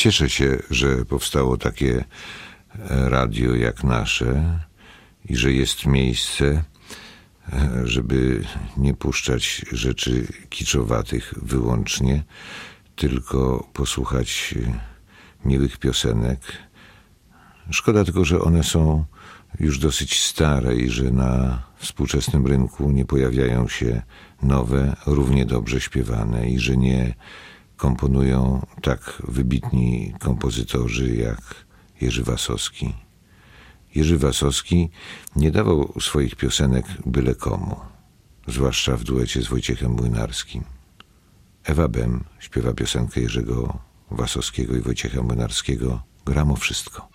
Cieszę się, że powstało takie radio jak nasze i że jest miejsce, żeby nie puszczać rzeczy kiczowatych wyłącznie, tylko posłuchać miłych piosenek. Szkoda tylko, że one są już dosyć stare i że na współczesnym rynku nie pojawiają się nowe, równie dobrze śpiewane i że nie komponują tak wybitni kompozytorzy jak Jerzy Wasowski. Jerzy Wasowski nie dawał swoich piosenek byle komu, zwłaszcza w duecie z Wojciechem Młynarskim. Ewa Bem śpiewa piosenkę Jerzego Wasowskiego i Wojciecha Młynarskiego „Gram o wszystko”.